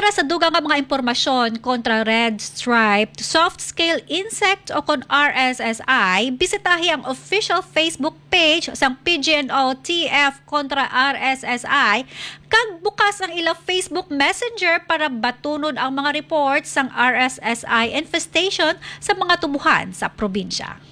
Para sa dugang nga mga impormasyon kontra red striped soft-scale insect o kon RSSI, bisitahi ang official Facebook page sang PGNO TF kontra RSSI kag bukas ang ila Facebook Messenger para batunod ang mga reports sang RSSI infestation sa mga tubuhan sa probinsya.